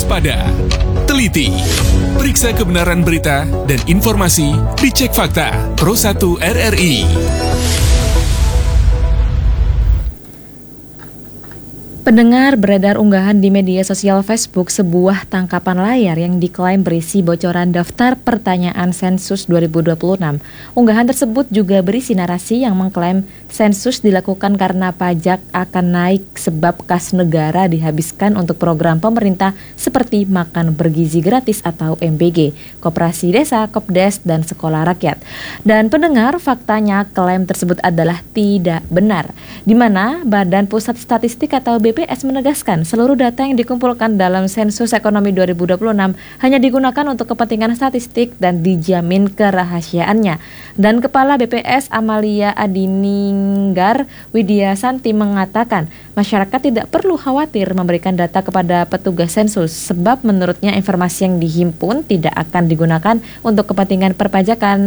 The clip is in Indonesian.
waspada, teliti, periksa kebenaran berita dan informasi, dicek fakta. Pro 1 RRI. Pendengar, beredar unggahan di media sosial Facebook sebuah tangkapan layar yang diklaim berisi bocoran daftar pertanyaan sensus 2026. Unggahan tersebut juga berisi narasi yang mengklaim sensus dilakukan karena pajak akan naik sebab kas negara dihabiskan untuk program pemerintah seperti makan bergizi gratis atau MBG, Koperasi Desa, Kopdes, dan Sekolah Rakyat. Dan pendengar, faktanya klaim tersebut adalah tidak benar, di mana Badan Pusat Statistik atau BPS menegaskan seluruh data yang dikumpulkan dalam sensus ekonomi 2026 hanya digunakan untuk kepentingan statistik dan dijamin kerahasiaannya. Dan Kepala BPS Amalia Adininggar Widya Santi mengatakan masyarakat tidak perlu khawatir memberikan data kepada petugas sensus sebab menurutnya informasi yang dihimpun tidak akan digunakan untuk kepentingan perpajakan.